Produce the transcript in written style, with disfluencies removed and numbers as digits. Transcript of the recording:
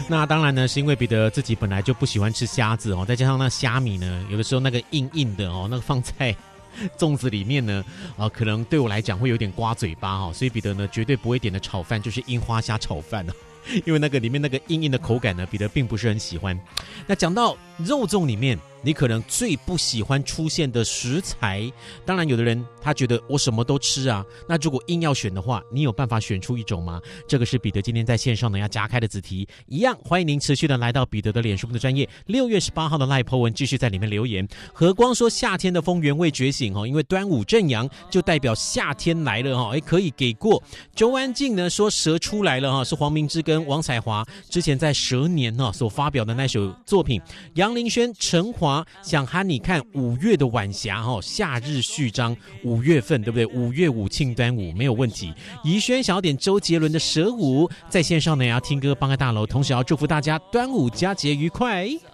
那当然呢，是因为彼得自己本来就不喜欢吃虾子哦，再加上那虾米呢，有的时候那个硬硬的哦，那个放在粽子里面呢，可能对我来讲会有点刮嘴巴哦，所以彼得呢绝对不会点的炒饭就是樱花虾炒饭哦。因为那个里面那个硬硬的口感呢，彼得并不是很喜欢。那讲到肉粽里面，你可能最不喜欢出现的食材，当然有的人他觉得我什么都吃啊，那如果硬要选的话，你有办法选出一种吗？这个是彼得今天在线上呢要加开的子题，一样欢迎您持续的来到彼得的脸书的专页，6月18号的 LINE po 文继续在里面留言。和光说夏天的风原味觉醒因为端午正阳就代表夏天来了可以给过。周安静呢说蛇出来了是黄明志跟王彩华之前在蛇年所发表的那首作品。杨林轩、陈华想喊你看5月的晚霞夏日序章，5月份对不对？5月5庆端午没有问题。怡轩想要点周杰伦的蛇舞，在线上呢也要听歌帮个大楼，同时要祝福大家端午佳节愉快。